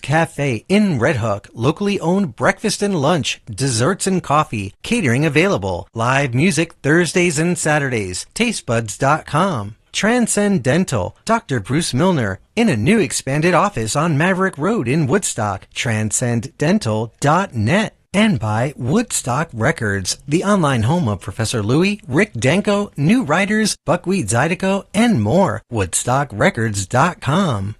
Cafe in Red Hook. Locally owned breakfast and lunch, desserts and coffee. Catering available. Live music Thursdays and Saturdays. Tastebuds.com. Transcendental. Dr. Bruce Milner. In a new expanded office on Maverick Road in Woodstock. Transcendental.net. And by Woodstock Records, the online home of Professor Louie, Rick Danko, New Writers, Buckwheat Zydeco, and more. WoodstockRecords.com.